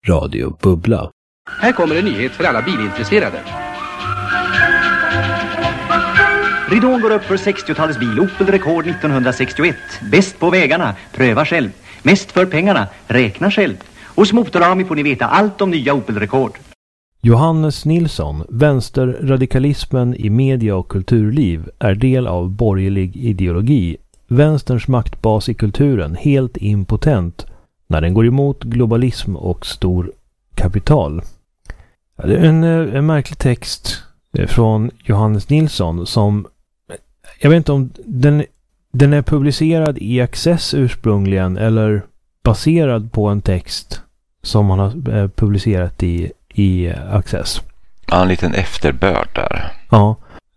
Radio Bubbla. Här kommer en nyhet för alla bilintresserade. Ridån går upp för 60-talets bil, Opel Rekord 1961. Bäst på vägarna, pröva själv. Mest för pengarna, räkna själv. Hos Motorami får ni veta allt om nya Opel Rekord. Johannes Nilsson, vänsterradikalismen i media och kulturliv, är del av borgerlig ideologi. Vänsterns maktbas i kulturen helt impotent när den går emot globalism och stor kapital. Det är en märklig text från Johannes Nilsson som, jag vet inte om den är publicerad i Access ursprungligen eller baserad på en text som han har publicerat i Access. Ja, en liten efterbörd där. Ja.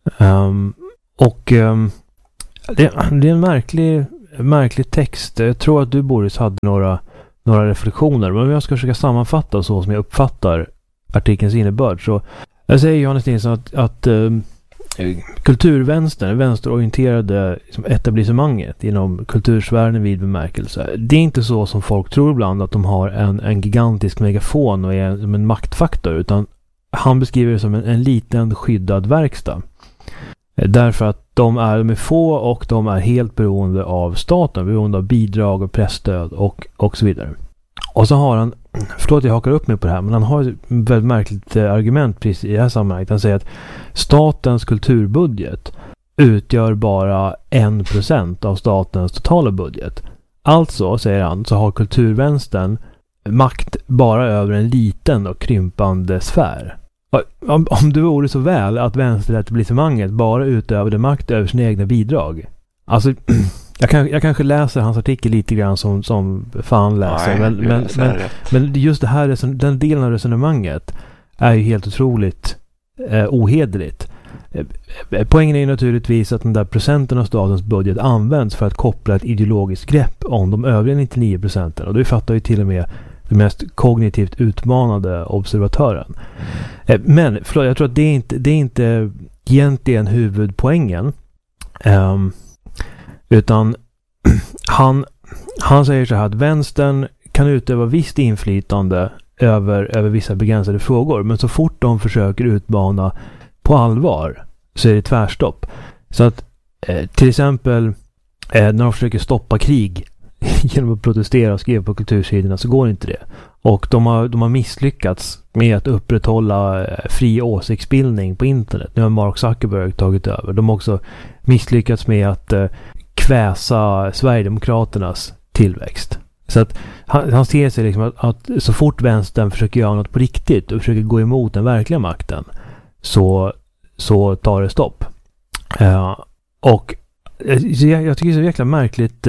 Det är en märklig text. Jag tror att du, Boris, hade några reflektioner. Men jag ska försöka sammanfatta så som jag uppfattar artikelns innebörd. Så jag säger Johannes Nilsson att kulturvänstern, vänsterorienterade etablissemanget inom kultursfären vid bemärkelse. Det är inte så som folk tror ibland att de har en gigantisk megafon och är som en maktfaktor, utan han beskriver det som en liten skyddad verkstad. Därför att de är få och de är helt beroende av staten, beroende av bidrag och pressstöd och så vidare. Och så har han, förlåt jag hakar upp mig på det här, men han har ett väldigt märkligt argument precis i det här sammanhanget. Han säger att statens kulturbudget utgör bara 1% av statens totala budget. Alltså, säger han, så har kulturvänstern makt bara över en liten och krympande sfär. Om du vore så väl att vänsteretablissemanget bara utövade makt över sina egna bidrag. Alltså, jag kanske läser hans artikel lite grann som fan läser. Nej, men just det här, den delen av resonemanget är ju helt otroligt ohederligt. Poängen är ju naturligtvis att den där procenten av statens budget används för att koppla ett ideologiskt grepp om de övriga 99%. Och det fattar ju till och med den mest kognitivt utmanande observatören. Men jag tror att det är inte egentligen huvudpoängen. Utan han säger så här att vänstern kan utöva visst inflytande över vissa begränsade frågor, men så fort de försöker utmana på allvar så är det tvärstopp. Så att till exempel när de försöker stoppa krig genom att protestera och skriva på kultursidorna så går inte det. Och de har misslyckats med att upprätthålla fri åsiktsbildning på internet. Nu har Mark Zuckerberg tagit över. De har också misslyckats med att kväsa Sverigedemokraternas tillväxt. Så att han ser sig liksom att så fort vänstern försöker göra något på riktigt och försöker gå emot den verkliga makten så tar det stopp. Och jag tycker det är så jäkla märkligt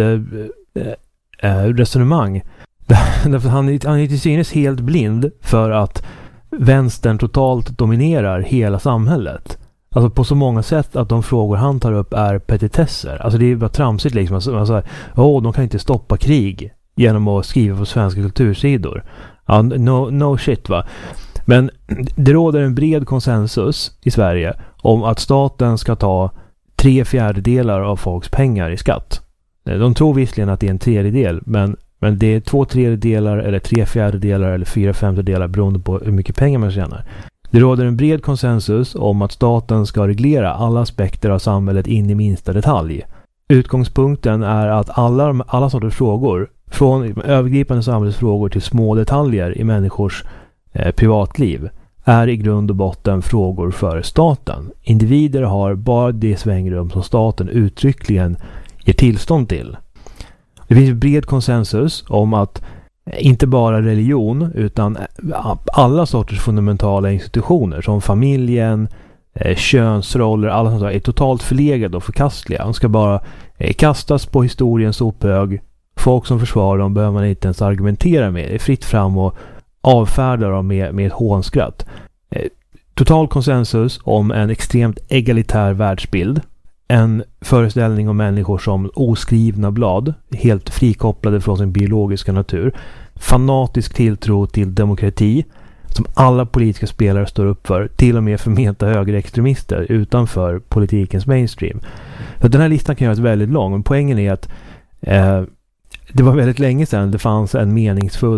resonemang. Därför han är till synes helt blind för att vänstern totalt dominerar hela samhället. Alltså på så många sätt att de frågor han tar upp är petitesser. Alltså det är bara tramsigt liksom. Alltså, de kan inte stoppa krig genom att skriva på svenska kultursidor. Ja, no shit va. Men det råder en bred konsensus i Sverige om att staten ska ta 3/4 av folks pengar i skatt. De tror visserligen att det är en tredjedel, men det är 2/3 eller 3/4 eller 4/5 beroende på hur mycket pengar man tjänar. Det råder en bred konsensus om att staten ska reglera alla aspekter av samhället in i minsta detalj. Utgångspunkten är att alla sorters frågor, från övergripande samhällsfrågor till små detaljer i människors privatliv, är i grund och botten frågor för staten. Individer har bara det svängrum som staten uttryckligen ger tillstånd till. Det finns en bred konsensus om att inte bara religion utan alla sorters fundamentala institutioner som familjen, könsroller, alla sånt där är totalt förlegade och förkastliga. De ska bara kastas på historiens sophög. Folk som försvarar dem behöver man inte ens argumentera med. Det är fritt fram och avfärda dem med ett hånskratt. Total konsensus om en extremt egalitär världsbild. En föreställning om människor som oskrivna blad, helt frikopplade från sin biologiska natur. Fanatisk tilltro till demokrati, som alla politiska spelare står upp för, till och med förmenta högerextremister utanför politikens mainstream. Så den här listan kan göras väldigt lång, men poängen är att det var väldigt länge sedan det fanns en meningsfull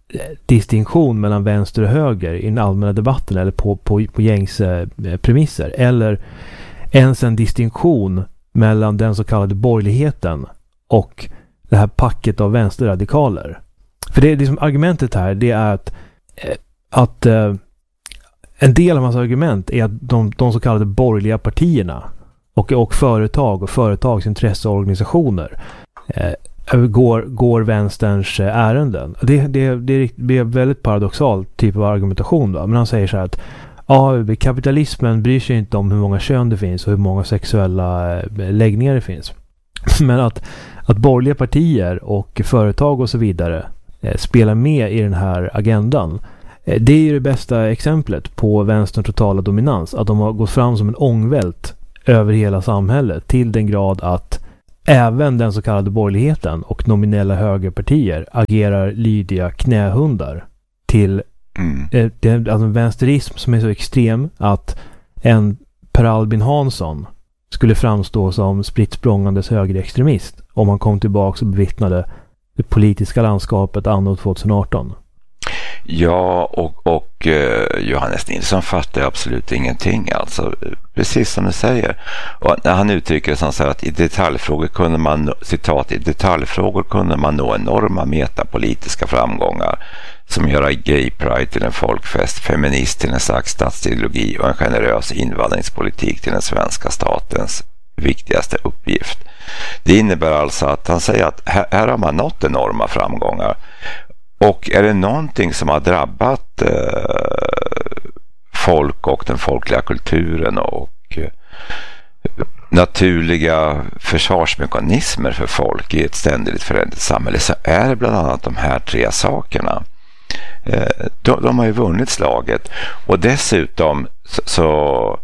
distinktion mellan vänster och höger i den allmänna debatten eller på gängse premisser, eller ens en distinktion mellan den så kallade borgerligheten och det här packet av vänsterradikaler. För det är liksom argumentet här, det är att en del av hans argument är att de så kallade borgerliga partierna och företag och företagsintresseorganisationer går vänsterns ärenden. Det är väldigt paradoxal typ av argumentation då. Men han säger så här att kapitalismen bryr sig inte om hur många kön det finns och hur många sexuella läggningar det finns. Men att borgerliga partier och företag och så vidare spelar med i den här agendan. Det är ju det bästa exemplet på vänsterns totala dominans. Att de har gått fram som en ångvält över hela samhället till den grad att även den så kallade borgerligheten och nominella högerpartier agerar lydiga knähundar till en vänsterism som är så extrem att en Per Albin Hansson skulle framstå som spritt språngandes högerextremist om han kom tillbaka och bevittnade det politiska landskapet anno 2018. Ja, och Johannes Nilsson fattar absolut ingenting, alltså precis som du säger. Och när han uttrycker det som så att i detaljfrågor kunde man, citat, i detaljfrågor kunde man nå enorma metapolitiska framgångar som gör gay pride till en folkfest, feminist till en slags statsideologi och en generös invandringspolitik till den svenska statens viktigaste uppgift. Det innebär alltså att han säger att här har man nått enorma framgångar. Och är det någonting som har drabbat folk och den folkliga kulturen och naturliga försvarsmekanismer för folk i ett ständigt föränderligt samhälle, så är det bland annat de här tre sakerna. De har ju vunnit slaget, och dessutom så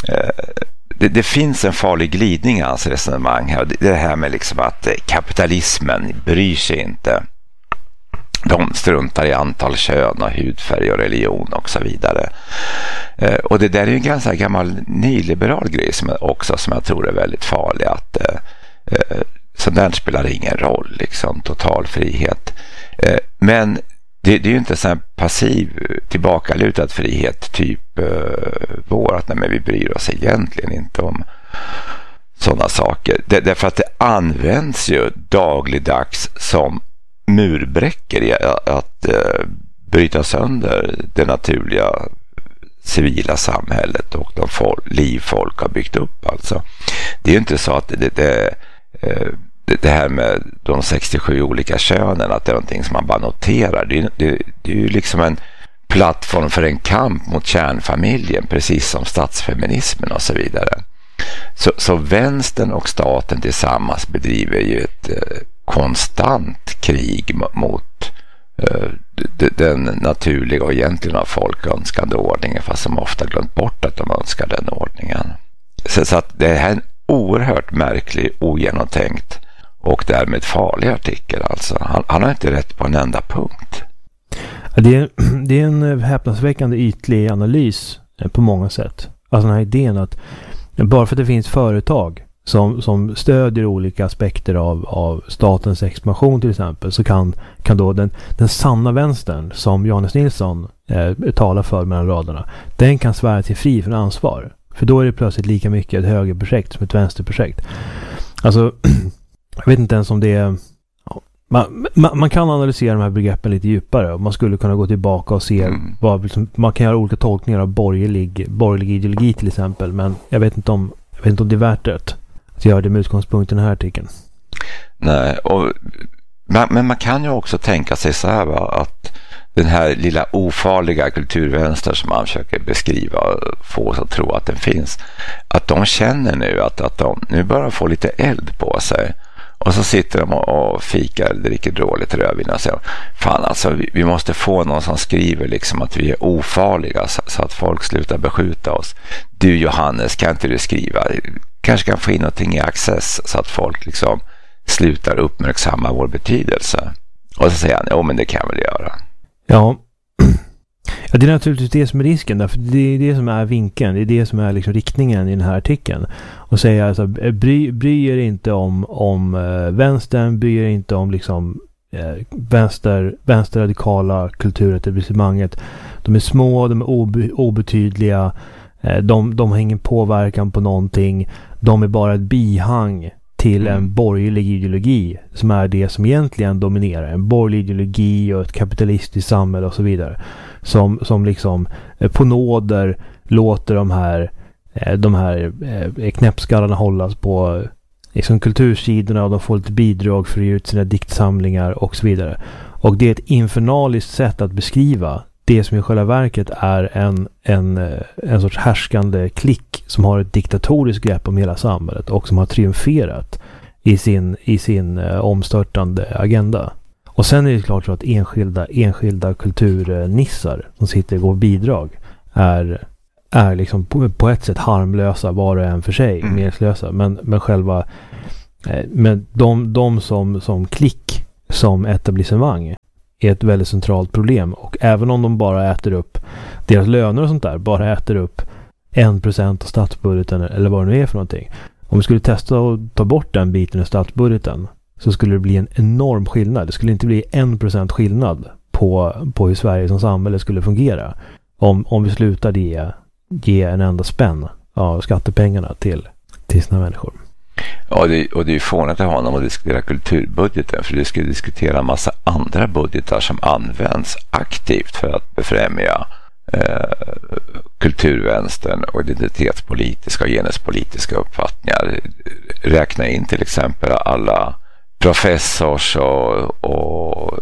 det finns en farlig glidning i hans resonemang här. Det här med liksom att kapitalismen bryr sig inte. De struntar i antal kön och hudfärg och religion och så vidare. Och det där är ju en ganska gammal nyliberal grej som jag tror är väldigt farlig. Att så där spelar ingen roll, liksom, total frihet. Men det är ju inte så här passiv tillbakalutad frihet typ vår, att men vi bryr oss egentligen inte om sådana saker. Därför att det används ju dagligdags som murbräckor i att bryta sönder det naturliga civila samhället och de liv folk har byggt upp. Alltså. Det är ju inte så att det här med de 67 olika könen, att det är någonting som man bara noterar. Det är ju liksom en plattform för en kamp mot kärnfamiljen, precis som statsfeminismen och så vidare. Så vänstern och staten tillsammans bedriver ju ett konstant krig mot den naturliga och egentligen av folk önskande ordningen, fast som ofta glömt bort att de önskar den ordningen. Så att det här är en oerhört märklig, ogenomtänkt och därmed farlig artikel. Alltså. Han har inte rätt på en enda punkt. Det är en häpnadsväckande ytlig analys på många sätt. Alltså den här idén att bara för att det finns företag som stödjer olika aspekter av statens expansion till exempel, så kan då den sanna vänstern som Johannes Nilsson talar för mellan raderna, den kan svära sig fri från ansvar. För då är det plötsligt lika mycket ett högerprojekt som ett vänsterprojekt. Alltså, jag vet inte ens om det är... Man kan analysera de här begreppen lite djupare, och man skulle kunna gå tillbaka och se man kan göra olika tolkningar av borgerlig ideologi till exempel, men jag vet inte om det är värt det att göra det med utgångspunkt i den här artikeln. Nej, men man kan ju också tänka sig så här, va, att den här lilla ofarliga kulturvänster som man försöker beskriva, få oss att tro att den finns, att de känner nu att de nu börjar få lite eld på sig. Och så sitter de och fikar, dricker dåligt rödvin och säger, fan alltså, vi måste få någon som skriver liksom att vi är ofarliga så att folk slutar beskjuta oss. Du Johannes, kan inte du skriva? Kanske kan få in någonting i Access så att folk liksom slutar uppmärksamma vår betydelse. Och så säger han, men det kan jag väl göra. Ja, det är naturligtvis det som är risken, därför det är det som är vinkeln, det är det som är liksom riktningen i den här artikeln. Och säga alltså, bry er inte om vänstern, bry er inte om liksom vänsterradikala kulturetablissemanget. De är små, de är obetydliga, de har ingen påverkan på någonting. De är bara ett bihang till en borgerlig ideologi som är det som egentligen dominerar. En borgerlig ideologi och ett kapitalistiskt samhälle och så vidare. Som liksom på nåder låter de här knäppskallarna hållas på liksom kultursidorna, och de får lite bidrag för att ge ut sina diktsamlingar och så vidare. Och det är ett infernaliskt sätt att beskriva det som i själva verket är en sorts härskande klick som har ett diktatoriskt grepp om hela samhället och som har triumferat i sin omstörtande agenda. Och sen är det klart så att enskilda kulturnissar som sitter och går bidrag är liksom på ett sätt harmlösa var och en för sig, meningslösa, men själva men de som klick, som etablissemang är ett väldigt centralt problem. Och även om de bara äter upp deras löner och sånt där, bara äter upp 1% av statsbudgeten eller vad det nu är för någonting. Om vi skulle testa att ta bort den biten av statsbudgeten, så skulle det bli en enorm skillnad. Det skulle inte bli 1% skillnad på hur Sverige som samhälle skulle fungera om vi slutar ge en enda spänn av skattepengarna till sina människor. Ja, och det är ju fånigt att ha honom att diskutera kulturbudgeten, för det ska diskutera en massa andra budgetar som används aktivt för att befrämja kulturvänstern och identitetspolitiska och genuspolitiska uppfattningar. Räkna in till exempel alla professors och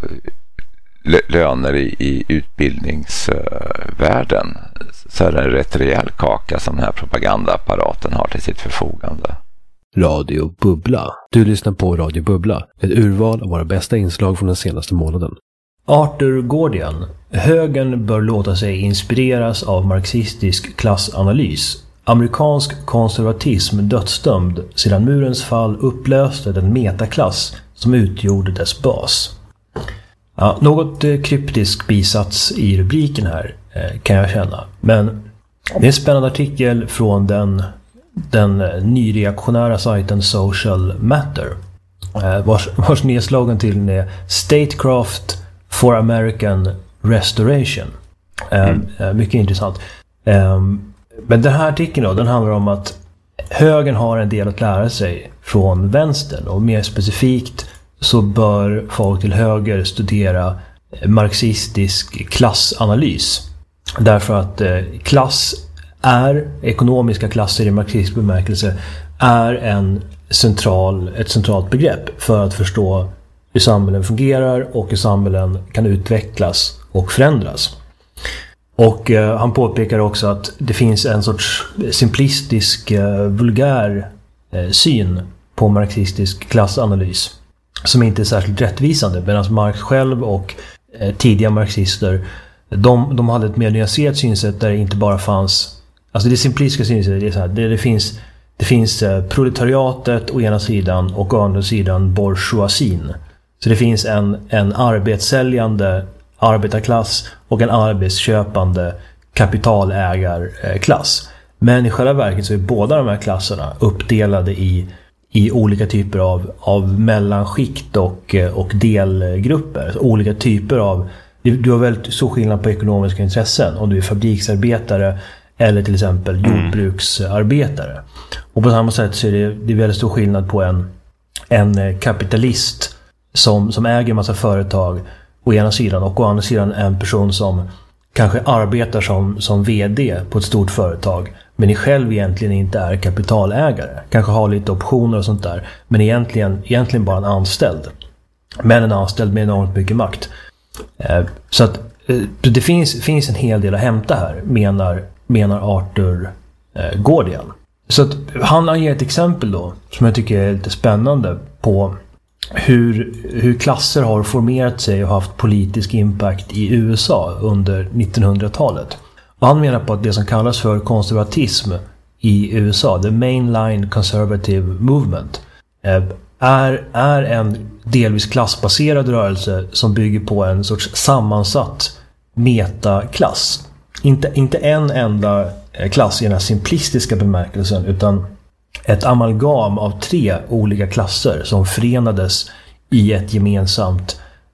löner i utbildningsvärlden, så är det en rätt rejäl kaka som den här propagandaapparaten har till sitt förfogande. Radio Bubbla. Du lyssnar på Radio Bubbla, ett urval av våra bästa inslag från den senaste månaden. Arthur Gordian. Högern bör låta sig inspireras av marxistisk klassanalys. Amerikansk konservatism dödsdömd sedan murens fall upplöste den metaklass som utgjorde dess bas. Ja, något kryptisk bisats i rubriken här kan jag känna. Men det är en spännande artikel från den nyreaktionära sajten Social Matter, vars nedslagen till den är Statecraft for American Restoration. Mycket intressant. Men den här artikeln då, den handlar om att högern har en del att lära sig från vänstern, och mer specifikt så bör folk till höger studera marxistisk klassanalys. Därför att ekonomiska klasser i marxistisk bemärkelse är ett centralt begrepp för att förstå hur samhällen fungerar och hur samhällen kan utvecklas och förändras. Och han påpekar också att det finns en sorts simplistisk, vulgär syn på marxistisk klassanalys som inte är särskilt rättvisande, medan Marx själv och tidiga marxister de hade ett mer nyanserat synsätt där det inte bara fanns, alltså det simplistiska synsättet är så här, det finns proletariatet å ena sidan och å andra sidan bourgeoisien. Så det finns en arbetssäljande arbetarklass och en arbetsköpande kapitalägarklass. Men i själva verket så är båda de här klasserna uppdelade i olika typer av mellanskikt och delgrupper. Så olika typer av, du har väldigt stor skillnad på ekonomiska intressen om du är fabriksarbetare eller till exempel jordbruksarbetare. Och på samma sätt så är det väldigt stor skillnad på en kapitalist som äger en massa företag å ena sidan, och å andra sidan en person som kanske arbetar som vd på ett stort företag, men själv egentligen inte är kapitalägare. Kanske har lite optioner och sånt där, men egentligen bara en anställd. Men en anställd med enormt mycket makt. Så att det finns en hel del att hämta här, menar Arthur Gordian. Så att han ger ett exempel då, som jag tycker är lite spännande, på hur klasser har formerat sig och haft politisk impact i USA under 1900-talet. Och han menar på att det som kallas för konservatism i USA, the mainline conservative movement, är en delvis klassbaserad rörelse som bygger på en sorts sammansatt metaklass. Inte en enda klass i den här simplistiska bemärkelsen, utan ett amalgam av 3 olika klasser som förenades i ett gemensamt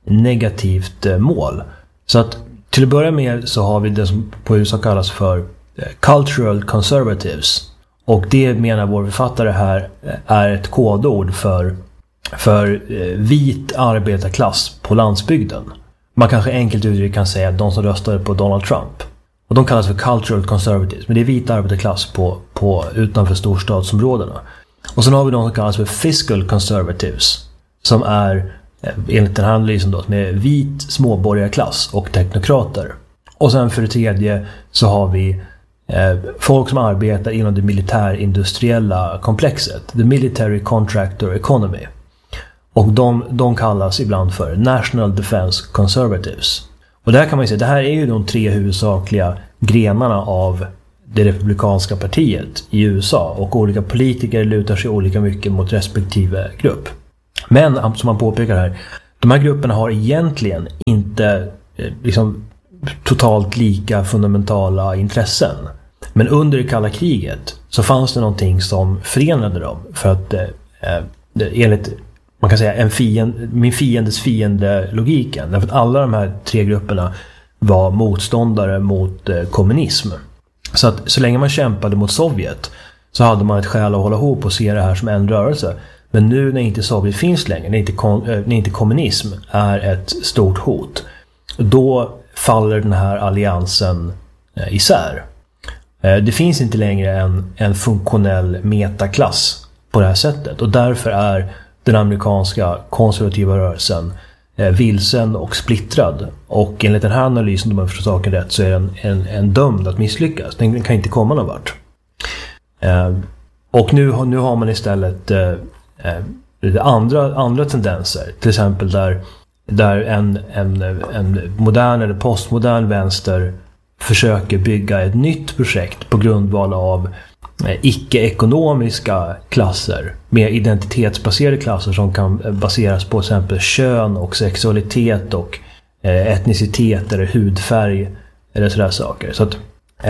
negativt mål. Så att till att börja med så har vi det som på USA kallas för cultural conservatives. Och det menar vår författare här är ett kodord för vit arbetarklass på landsbygden. Man kanske enkelt uttryckt kan säga att de som röstade på Donald Trump. Och de kallas för cultural conservatives. Men det är vit arbetarklass på utanför storstadsområdena. Och sen har vi de som kallas för fiscal conservatives. Som är, enligt den här analysen då, med vit småborgarklass och teknokrater. Och sen för det tredje så har vi folk som arbetar inom det militärindustriella komplexet. The Military Contractor Economy. Och de kallas ibland för National Defense Conservatives. Och där kan man ju säga, det här är ju de tre huvudsakliga grenarna av det republikanska partiet i USA. Och olika politiker lutar sig olika mycket mot respektive grupp. Men som man påpekar här, de här grupperna har egentligen inte liksom totalt lika fundamentala intressen. Men under det kalla kriget så fanns det någonting som förenade dem. För att enligt, man kan säga, min fiendes fiende logiken. Därför att alla de här tre grupperna var motståndare mot kommunism. Så att så länge man kämpade mot Sovjet så hade man ett skäl att hålla ihop och se det här som en rörelse. Men nu när inte Sovjet finns längre, när inte kommunism är ett stort hot, då faller den här alliansen isär. Det finns inte längre en funktionell metaklass på det här sättet. Och därför är den amerikanska konservativa rörelsen vilsen och splittrad. Och enligt den här analysen, om man förstår saken rätt, så är den en dömd att misslyckas. Den kan inte komma någon vart. Och nu har man istället andra tendenser. Till exempel där en modern eller postmodern vänster försöker bygga ett nytt projekt på grundval av icke-ekonomiska klasser, mer identitetsbaserade klasser som kan baseras på till exempel kön och sexualitet och etnicitet eller hudfärg eller sådär saker. Så att,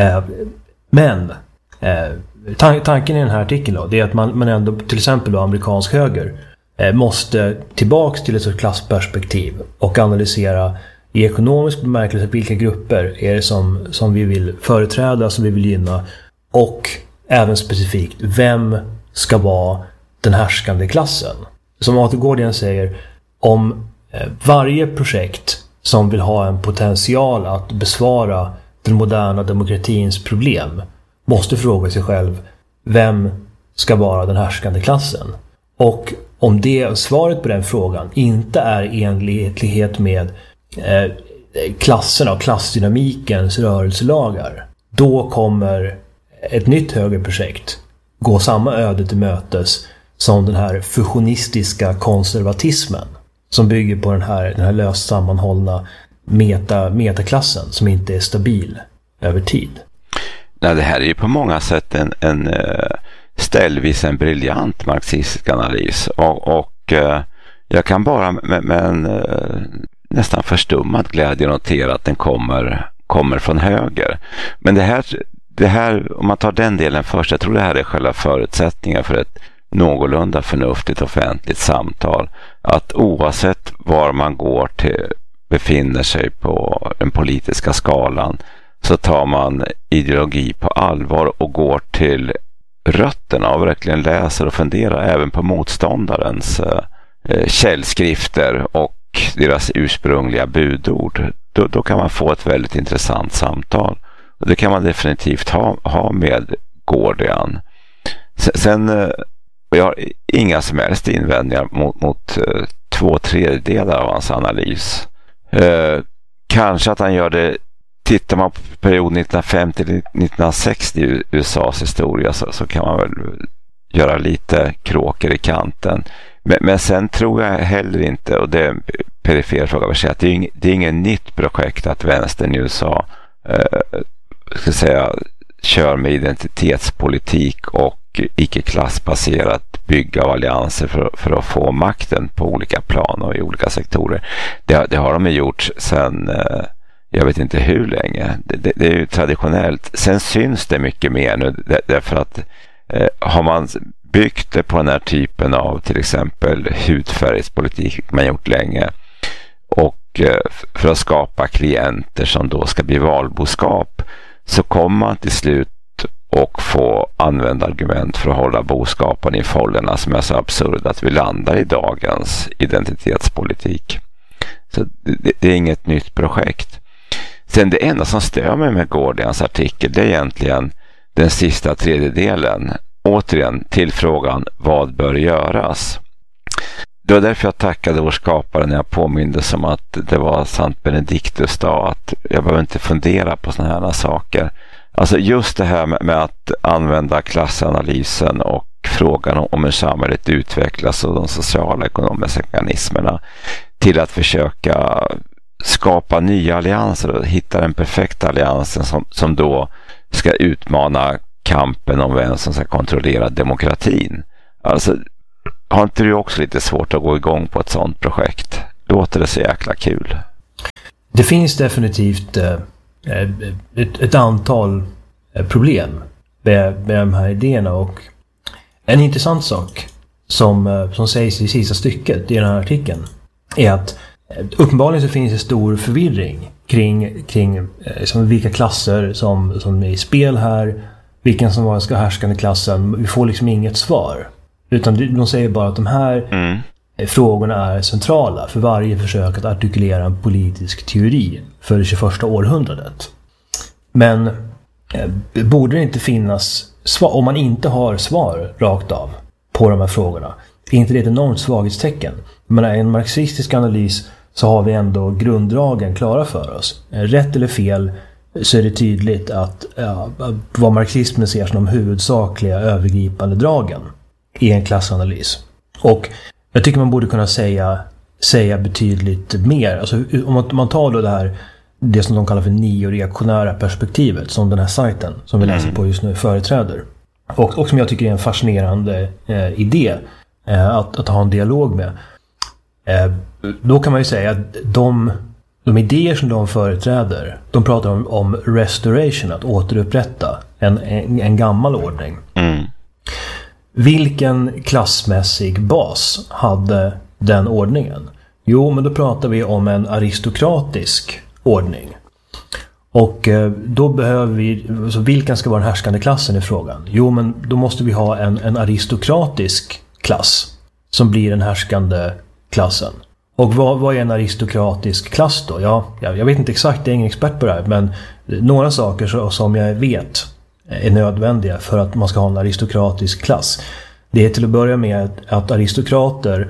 tanken i den här artikeln då, det är att man ändå, till exempel då, amerikansk höger måste tillbaks till ett sorts klassperspektiv och analysera i ekonomisk bemärkelse vilka grupper är det som vi vill företräda, som vi vill gynna, och även specifikt vem ska vara den härskande klassen. Som Arthur Gordian säger, om varje projekt som vill ha en potential att besvara den moderna demokratins problem måste fråga sig själv, vem ska vara den härskande klassen? Och om det svaret på den frågan inte är i enlighet med klasserna och klassdynamikens rörelselagar, då kommer ett nytt högerprojekt gå samma öde till mötes som den här fusionistiska konservatismen som bygger på den här löst sammanhållna metaklassen som inte är stabil över tid. Nej, det här är ju på många sätt en ställvis en briljant marxistisk analys och jag kan bara med en nästan förstummad glädje notera att den kommer från höger. Men det här, om man tar den delen först, jag tror det här är själva förutsättningen för ett någorlunda förnuftigt offentligt samtal. Att oavsett var man går till, befinner sig på den politiska skalan, så tar man ideologi på allvar och går till rötterna och verkligen läser och funderar även på motståndarens källskrifter och deras ursprungliga budord. Då kan man få ett väldigt intressant samtal. Och det kan man definitivt ha med Gordian. Sen jag har inga som helst invändningar mot 2/3 av hans analys. Kanske att han gör det, tittar man på perioden 1950-1960 i USAs historia så kan man väl göra lite kråkor i kanten. Men sen tror jag heller inte, och det är en perifer fråga att säga, att det är inget nytt projekt att vänstern i USA ska säga, kör med identitetspolitik och icke-klassbaserat bygga av allianser för att få makten på olika plan och i olika sektorer. Det har de gjort sedan jag vet inte hur länge. Det är ju traditionellt. Sen syns det mycket mer nu därför att har man byggt det på den här typen av till exempel hudfärgspolitik man gjort länge och för att skapa klienter som då ska bli valboskap, så kommer man till slut och få använda argument för att hålla boskapen i fållorna som är så absurda att vi landar i dagens identitetspolitik. Så det är inget nytt projekt. Sen det enda som stör mig med Guardians artikel, det är egentligen den sista tredjedelen. Återigen till frågan, vad bör göras? Det var därför jag tackade vår skapare när jag påmindes om att det var Sant Benedictus dag, att jag behöver inte fundera på såna här saker. Alltså just det här med att använda klassanalysen och frågan om hur samhället utvecklas och de sociala och ekonomiska mekanismerna till att försöka skapa nya allianser och hitta den perfekta alliansen som då ska utmana kampen om vem som ska kontrollera demokratin. Alltså, har inte du också lite svårt att gå igång på ett sådant projekt? Låter det så jäkla kul? Det finns definitivt ett antal problem med de här idéerna, och en intressant sak som sägs i sista stycket i den här artikeln är att uppenbarligen så finns det stor förvirring kring vilka klasser som är i spel här, vilken som var ska härskande klassen. Vi får liksom inget svar, utan de säger bara att de här frågorna är centrala för varje försök att artikulera en politisk teori för det 21:a århundradet. Men borde det inte finnas svar, om man inte har svar rakt av på de här frågorna? Är inte det ett enormt svaghetstecken? Men i en marxistisk analys så har vi ändå grunddragen klara för oss. Rätt eller fel så är det tydligt att vad marxismen ser som de huvudsakliga övergripande dragen i en klassanalys. Och jag tycker man borde kunna säga betydligt mer. Alltså, om man tar då det som de kallar för neoreaktionära perspektivet, som den här sajten som vi läser på just nu företräder. Och som jag tycker är en fascinerande idé att ha en dialog med. Då kan man ju säga att de idéer som de företräder, de pratar om restoration, att återupprätta en gammal ordning. Vilken klassmässig bas hade den ordningen? Jo, men då pratar vi om en aristokratisk ordning. Och då behöver vi, så vilken ska vara den härskande klassen i frågan? Jo, men då måste vi ha en aristokratisk klass som blir den härskande klassen. Och vad är en aristokratisk klass då? Ja, jag vet inte exakt, jag är ingen expert på det här, men några saker som jag vet är nödvändiga för att man ska ha en aristokratisk klass. Det är till att börja med att aristokrater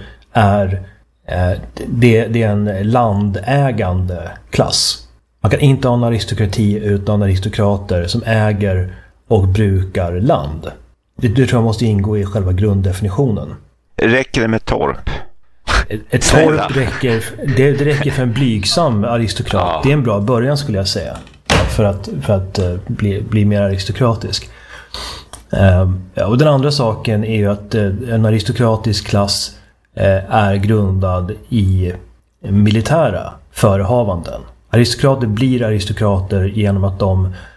det är en landägande klass. Man kan inte ha en aristokrati utan aristokrater som äger och brukar land. Det tror jag måste ingå i själva grunddefinitionen. Räcker det med torp? Ett torp räcker för en blygsam aristokrat. Ja. Det är en bra början, skulle jag säga, för att bli mer aristokratisk. Och den andra saken är ju att en aristokratisk klass är grundad i militära förehavanden. Aristokrater blir aristokrater genom att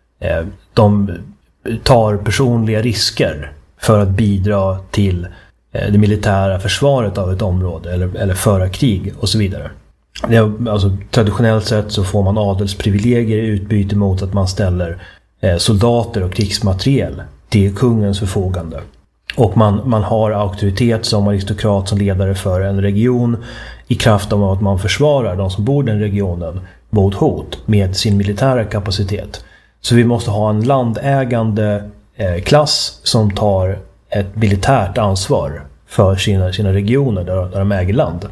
de tar personliga risker för att bidra till det militära försvaret av ett område eller föra krig och så vidare. Alltså, traditionellt sett så får man adelsprivilegier i utbyte mot att man ställer soldater och krigsmateriel till kungens förfogande. Och man har auktoritet som aristokrat, som ledare för en region, i kraft av att man försvarar de som bor i den regionen mot hot med sin militära kapacitet. Så vi måste ha en landägande klass som tar ett militärt ansvar för sina regioner där de äger land.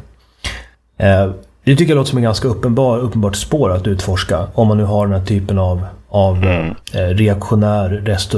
Det tycker jag låter som en ganska uppenbart spår att utforska, om man nu har den här typen av reaktionär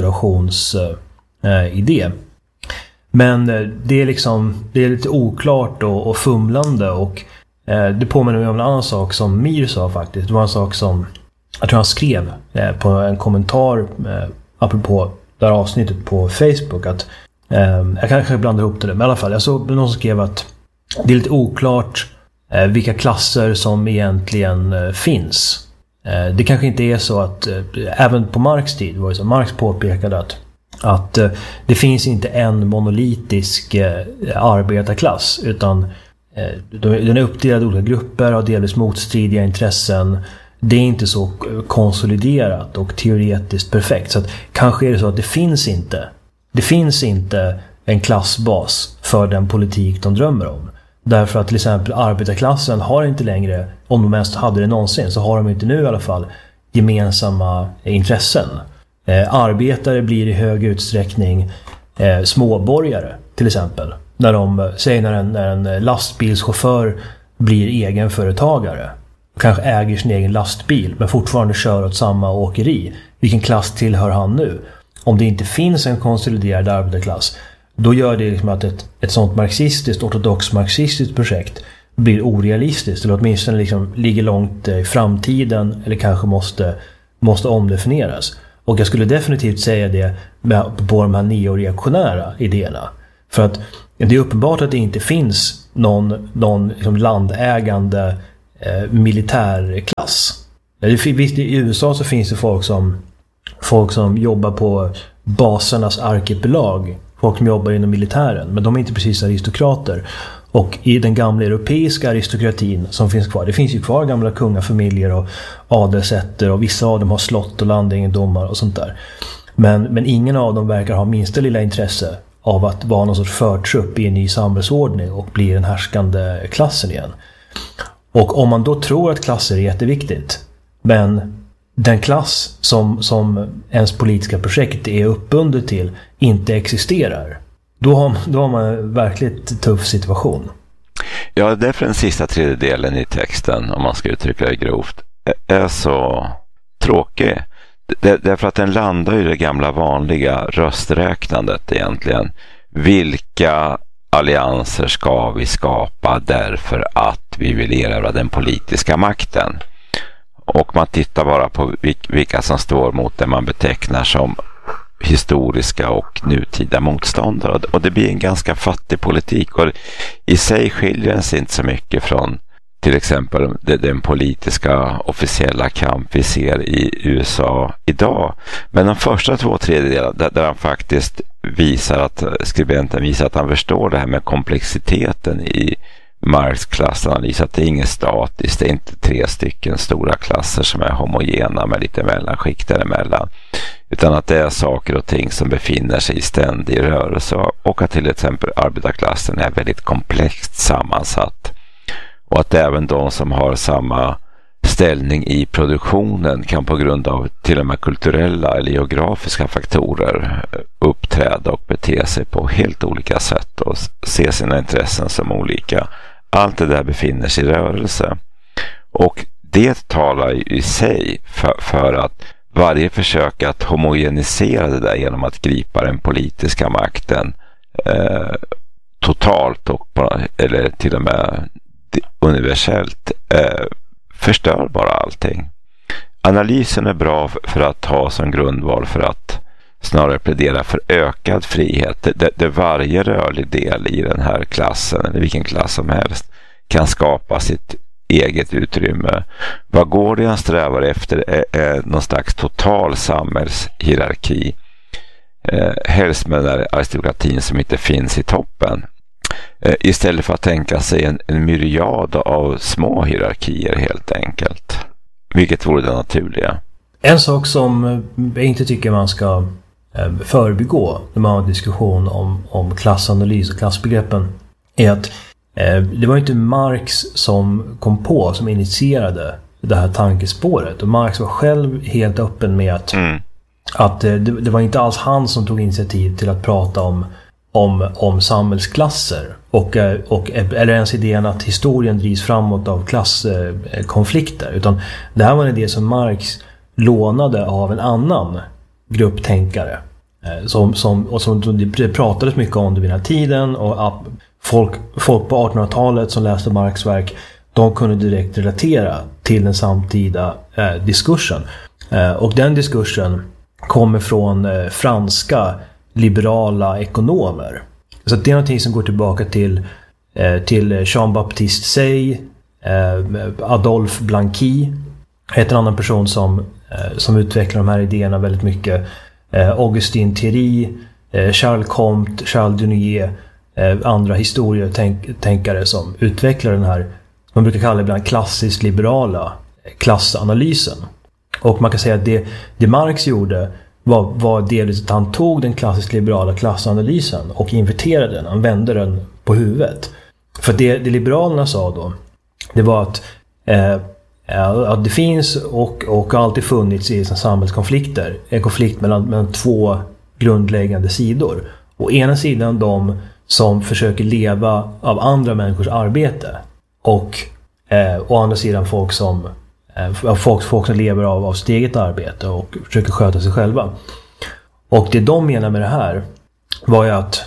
restaurationsidé. Men det är lite oklart och fumlande, och det påminner mig om en annan sak som Mir sa faktiskt. Det var en sak som jag tror han skrev på en kommentar apropå det här avsnittet på Facebook, att jag kanske blandar ihop det, men i alla fall jag såg någon som skrev att det är lite oklart vilka klasser som egentligen finns. Det kanske inte är så att även på Marx tid var det så, Marx påpekade att det finns inte en monolitisk arbetarklass, utan den är uppdelad i olika grupper, har delvis motstridiga intressen. Det är inte så konsoliderat och teoretiskt perfekt. Så att kanske är det så att det finns inte en klassbas för den politik de drömmer om. Därför att till exempel arbetarklassen har inte längre, om de mest hade det någonsin, så har de inte nu i alla fall gemensamma intressen. Arbetare blir i hög utsträckning småborgare till exempel. När en lastbilschaufför blir egenföretagare, kanske äger sin egen lastbil men fortfarande kör åt samma åkeri. Vilken klass tillhör han nu? Om det inte finns en konsoliderad arbetarklass, då gör det liksom att ett sånt ortodox marxistiskt projekt blir orealistiskt, eller åtminstone liksom ligger långt i framtiden, eller kanske måste omdefinieras. Och jag skulle definitivt säga det på de här neoreaktionära idéerna. För att det är uppenbart att det inte finns någon liksom landägande militärklass. Visst, i USA så finns det folk som jobbar på basernas arkipelag, folk som jobbar inom militären, men de är inte precis aristokrater. Och i den gamla europeiska aristokratin som finns kvar, det finns ju kvar gamla kungafamiljer och adelsätter, och vissa av dem har slott och landegendomar och sånt där. Men ingen av dem verkar ha minsta lilla intresse av att vara någon sorts förtrupp i en ny samhällsordning och bli den härskande klassen igen. Och om man då tror att klasser är jätteviktigt, men den klass som ens politiska projekt är uppbundet till inte existerar, då har man en verkligt tuff situation. Ja, därför den sista tredjedelen i texten, om man ska uttrycka det grovt, är så tråkig. Därför att den landar i det gamla vanliga rösträknandet egentligen. Vilka allianser ska vi skapa därför att vi vill erövra den politiska makten? Och man tittar bara på vilka som står mot det man betecknar som historiska och nutida motståndare. Och det blir en ganska fattig politik, och i sig skiljer den sig inte så mycket från till exempel den politiska officiella kamp vi ser i USA idag. Men de första 2/3 där han faktiskt skribenten visar att han förstår det här med komplexiteten i Marx klassanalys, att det är inget statiskt, det är inte 3 stycken stora klasser som är homogena med lite mellanskikt däremellan, utan att det är saker och ting som befinner sig i ständig rörelse, och att till exempel arbetarklassen är väldigt komplext sammansatt, och att även de som har samma ställning i produktionen kan på grund av till och med kulturella eller geografiska faktorer uppträda och bete sig på helt olika sätt och se sina intressen som olika. Allt det där befinner sig i rörelse, och det talar i sig för att varje försök att homogenisera det där genom att gripa den politiska makten totalt eller till och med universellt förstör bara allting. Analysen är bra för att ha som grundval för att snarare plädera för ökad frihet, där varje rörlig del i den här klassen, eller vilken klass som helst, kan skapa sitt eget utrymme. Vad går det han strävar efter är någon slags total samhällshierarki, helst med den aristokratin som inte finns i toppen, istället för att tänka sig en myriad av små hierarkier helt enkelt, vilket vore det naturliga. En sak som jag inte tycker man ska förbigå när man har en diskussion om klassanalys och klassbegreppen är att det var inte Marx som som initierade det här tankespåret, och Marx var själv helt öppen med att det var inte alls han som tog initiativ till att prata om samhällsklasser eller ens idén att historien drivs framåt av klasskonflikter, utan det här var en idé som Marx lånade av en annan grupptänkare som det pratades mycket om vid den här tiden, och folk på 1800-talet som läste Marx verk, de kunde direkt relatera till den samtida diskursen, och den diskursen kommer från franska liberala ekonomer. Så det är någonting som går tillbaka till Jean-Baptiste Say, Adolphe Blanqui heter en annan person som utvecklar de här idéerna väldigt mycket, Augustin Thierry, Charles Comte, Charles Dunoyer, andra historietänkare som utvecklar den här, man brukar kalla det ibland klassiskt liberala klassanalysen. Och man kan säga att det Marx gjorde var delvis att han tog den klassiskt liberala klassanalysen och inverterade den, han vände den på huvudet. För det liberalerna sa då, det var att det finns och alltid funnits i samhällskonflikter en konflikt mellan två grundläggande sidor. Å ena sidan de som försöker leva av andra människors arbete och å andra sidan folk som lever av sitt eget arbete och försöker sköta sig själva. Och det de menar med det här var ju att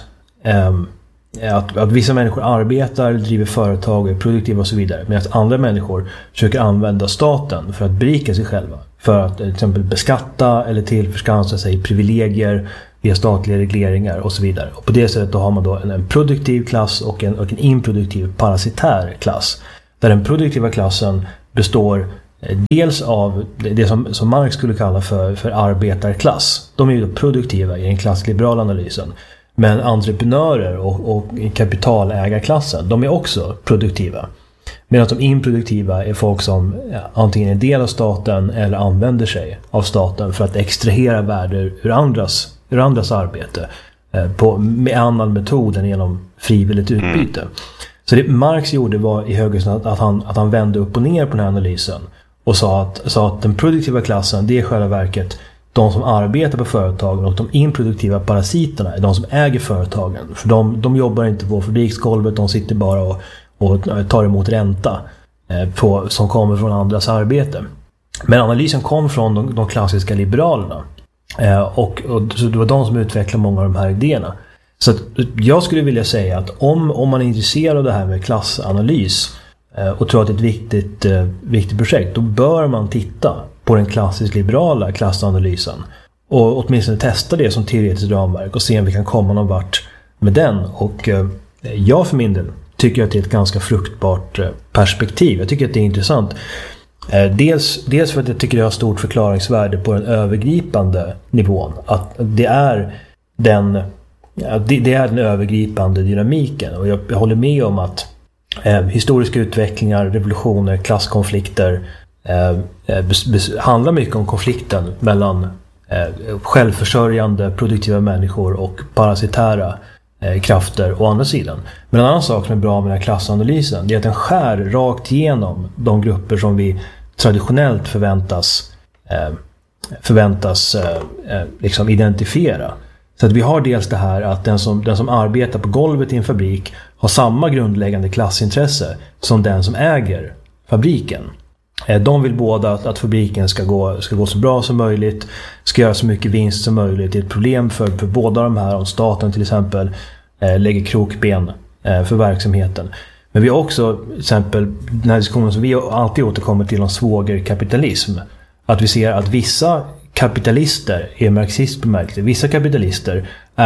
vissa människor arbetar, driver företag, är produktiva och så vidare, medan andra människor försöker använda staten för att berika sig själva. För att till exempel beskatta eller tillförskansa sig privilegier via statliga regleringar och så vidare. Och på det sättet då har man då en produktiv klass och en improduktiv parasitär klass. Där den produktiva klassen består dels av det som Marx skulle kalla för arbetarklass. De är ju produktiva i den klassliberala analysen. Men entreprenörer och kapitalägarklassen, de är också produktiva. Medan de improduktiva är folk som antingen är del av staten eller använder sig av staten för att extrahera värde ur andras arbete med annan metod än genom frivilligt utbyte. Så det Marx gjorde var i hög grad att han vände upp och ner på den här analysen och sa att den produktiva klassen, det är i själva verket de som arbetar på företagen, och de improduktiva parasiterna är de som äger företagen. För de jobbar inte på fabriksgolvet, de sitter bara och tar emot ränta som kommer från andras arbete. Men analysen kom från de klassiska liberalerna. Och så det var de som utvecklade många av de här idéerna. Så att jag skulle vilja säga att om man är intresserad av det här med klassanalys och tror att det är ett viktigt projekt, då bör man titta på den klassiskt liberala klassanalysen och åtminstone testa det som teoretiskt ramverk och se om vi kan komma någon vart med den. Och jag för min del tycker att det är ett ganska fruktbart perspektiv. Jag tycker att det är intressant. Dels för att jag tycker det har stort förklaringsvärde på den övergripande nivån. Att det är den övergripande dynamiken. Och jag håller med om att historiska utvecklingar, revolutioner, klasskonflikter handlar mycket om konflikten mellan självförsörjande, produktiva människor och parasitära krafter å andra sidan. Men en annan sak som är bra med den här klassanalysen, det är att den skär rakt igenom de grupper som vi traditionellt förväntas liksom identifiera. Så att vi har dels det här att den som arbetar på golvet i en fabrik har samma grundläggande klassintresse som den som äger fabriken. De vill båda att fabriken ska gå så bra som möjligt, ska göra så mycket vinst som möjligt. Det är ett problem för båda de här, om staten till exempel lägger krokben för verksamheten. Men vi har också till exempel den här diskussionen som vi alltid återkommer till om svågerkapitalism. Att vi ser att vissa kapitalister är marxist bemärkelse. Vissa kapitalister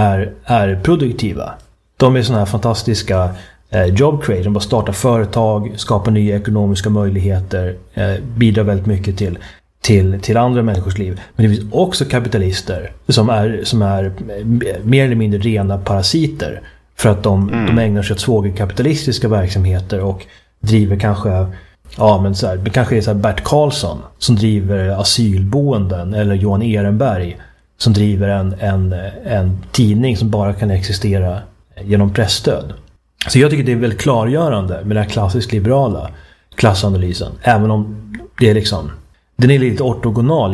är produktiva. De är sådana här fantastiska job creators. De bara startar företag, skapar nya ekonomiska möjligheter, bidrar väldigt mycket till andra människors liv. Men det finns också kapitalister som är mer eller mindre rena parasiter. För att de ägnar sig åt svågerkapitalistiska verksamheter och driver kanske... Ja, men det kanske är så här Bert Karlsson som driver asylboenden, eller Johan Ehrenberg som driver en tidning som bara kan existera genom pressstöd. Så jag tycker det är väldigt klargörande med den här klassiskt liberala klassanalysen, även om det är liksom, den är lite ortogonal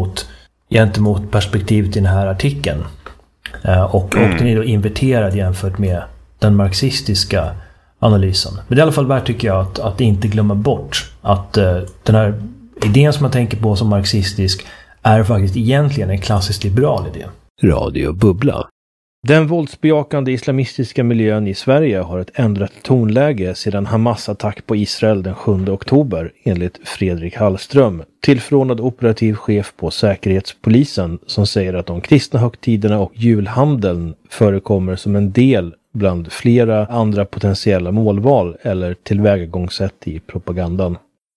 gentemot perspektivet i den här artikeln. Och den är då inverterad jämfört med den marxistiska analysen. Men det är i alla fall värt, tycker jag, att inte glömma bort att den här idén som man tänker på som marxistisk är faktiskt egentligen en klassiskt liberal idé. Radio Bubbla. Den våldsbejakande islamistiska miljön i Sverige har ett ändrat tonläge sedan Hamas attack på Israel den 7 oktober, enligt Fredrik Hallström, tillförordnad operativ chef på Säkerhetspolisen, som säger att de kristna högtiderna och julhandeln förekommer som en del bland flera andra potentiella målval eller tillvägagångssätt i propagandan.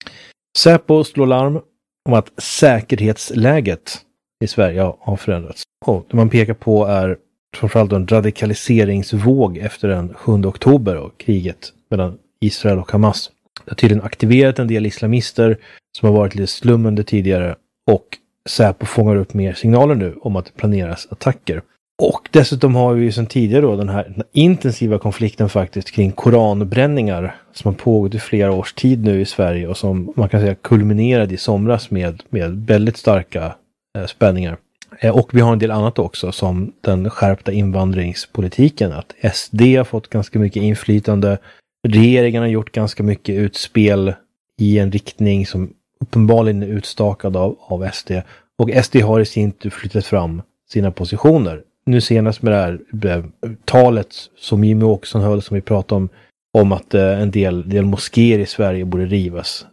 Säpo slår larm om att säkerhetsläget i Sverige har förändrats. Och det man pekar på är framförallt en radikaliseringsvåg efter den 7 oktober och kriget mellan Israel och Hamas. Det har tydligen aktiverat en del islamister som har varit lite slummande tidigare, och Säpo fångar upp mer signaler nu om att det planeras attacker. Och dessutom har vi ju sedan tidigare då den här intensiva konflikten faktiskt kring koranbränningar som har pågått i flera års tid nu i Sverige och som man kan säga kulminerade i somras med väldigt starka spänningar. Och vi har en del annat också, som den skärpta invandringspolitiken, att SD har fått ganska mycket inflytande. Regeringen har gjort ganska mycket utspel i en riktning som uppenbarligen är utstakad av SD. Och SD har i sin tur flyttat fram sina positioner. Nu senast med det här talet som Jimmy Åkesson höll, som vi pratade om att en del moskéer i Sverige borde rivas.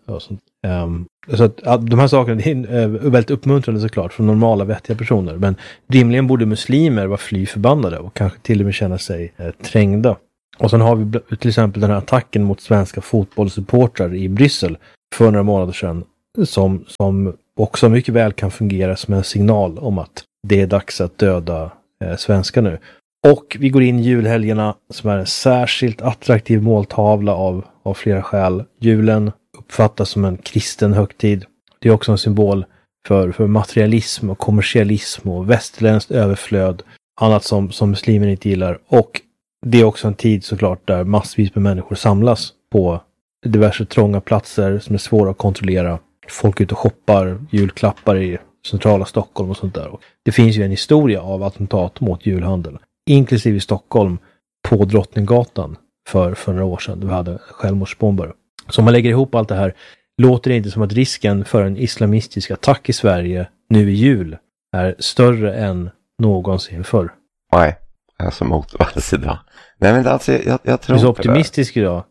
Så att de här sakerna är väldigt uppmuntrande såklart för normala vettiga personer. Men rimligen borde muslimer vara fly förbannade och kanske till och med känna sig trängda. Och sen har vi till exempel den här attacken mot svenska fotbollssupportrar i Bryssel för några månader sedan, som också mycket väl kan fungera som en signal om att det är dags att döda svenskar nu. Och vi går in i julhelgerna som är en särskilt attraktiv måltavla av flera skäl. Julen uppfattas som en kristen högtid. Det är också en symbol för materialism och kommersialism och västerländskt överflöd. Annat som muslimer inte gillar. Och det är också en tid såklart där massvis med människor samlas på diverse trånga platser som är svåra att kontrollera. Folk är ute och shoppar julklappar i centrala Stockholm och sånt där. Och det finns ju en historia av attentat mot julhandel, inklusive i Stockholm på Drottninggatan för några år sedan. Vi hade självmordsbombare. Så om man lägger ihop allt det här, låter det inte som att risken för en islamistisk attack i Sverige nu i jul är större än någonsin förr. Nej, jag är så motvalls idag. Nej, men alltså jag tror du är så optimistisk idag.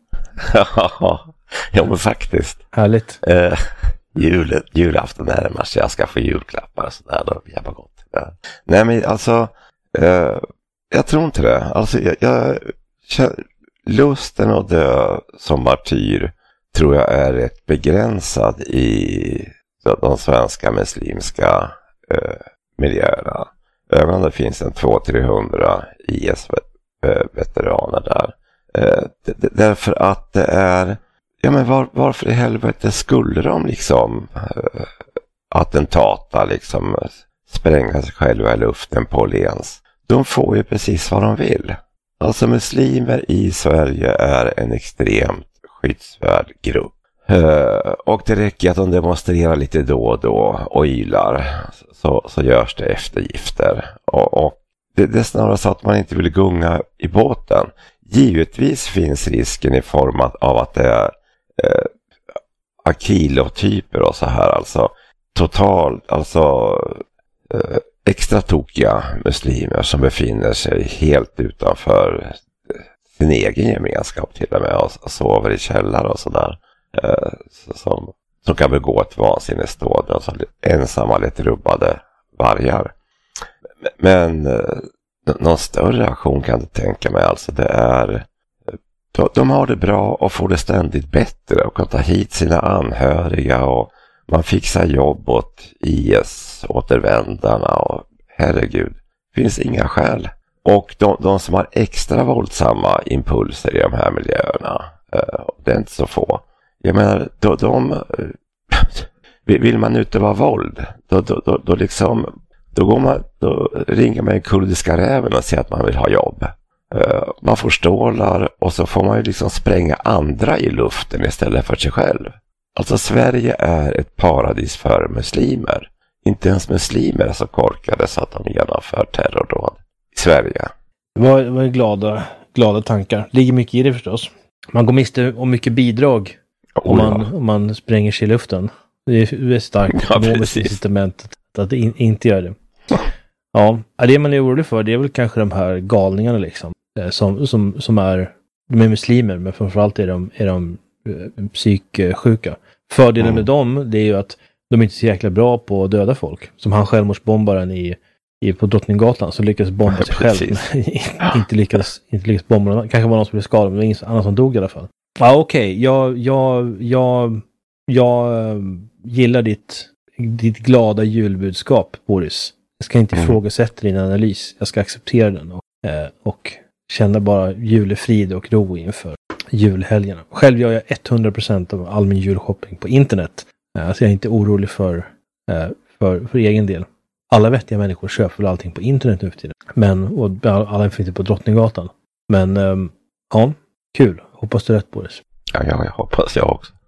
Ja, men faktiskt. Härligt. Julafton närmar sig, jag ska få julklappar och sådär, då blir jag bara gott. Ja. Nej, men alltså jag tror inte det. Alltså lusten att dö som martyr tror jag är rätt begränsad i de svenska muslimska miljöerna. Även om det finns en 200-300 IS-veteraner där. Därför att det är, ja men varför i helvete skulle de liksom attentata, liksom spränga sig själva i luften på Åhléns? De får ju precis vad de vill. Alltså muslimer i Sverige är en extremt skyddsvärd grupp. Och det räcker att de demonstrerar lite då och då och ylar, så görs det eftergifter. Och det är snarare så att man inte vill gunga i båten. Givetvis finns risken i form av att det är akilotyper och så här, alltså extra tokiga muslimer som befinner sig helt utanför sin egen gemenskap till och med och sover i källare och sådär, som kan begå ett vansinnesdåd, alltså ensamma lite rubbade vargar. Men någon större aktion kan jag inte tänka mig. Alltså det är, de har det bra och får det ständigt bättre och kan ta hit sina anhöriga och man fixar jobb åt IS-återvändarna och herregud, finns inga skäl. Och de som har extra våldsamma impulser i de här miljöerna, det är inte så få. Jag menar, vill man utöva våld, då ringer man den kurdiska räven och säger att man vill ha jobb. Man får stålar och så får man ju liksom spränga andra i luften istället för sig själv. Alltså Sverige är ett paradis för muslimer. Inte ens muslimer är så korkade så att de genomför terrordåd i Sverige. Det var glada tankar. Ligger mycket i det förstås. Man går miste om mycket bidrag om man spränger sig i luften. Det är starkt ekonomiskt incitament att inte göra det. Ja, det man är orolig för, det är väl kanske de här galningarna liksom. Som är, de är muslimer, men framförallt är de psyksjuka. Fördelen med dem, det är ju att de är inte så jäkla bra på att döda folk. Som han självmordsbombaren på Drottninggatan som lyckades bomba sig själv. inte lyckades bomba någon. Kanske var någon som blev skadad, men det var ingen annan som dog i alla fall. Ja, okej. Jag gillar ditt glada julbudskap, Boris. Jag ska inte ifrågasätta din analys. Jag ska acceptera den Och känner bara julefrid och ro inför julhelgerna. Själv gör jag 100% av all min julshopping på internet. Så jag är inte orolig för egen del. Alla vettiga människor köper väl allting på internet nu för tiden. Och alla finns inte på Drottninggatan. Men ja, kul. Hoppas du rätt, Boris. Ja, jag hoppas jag också.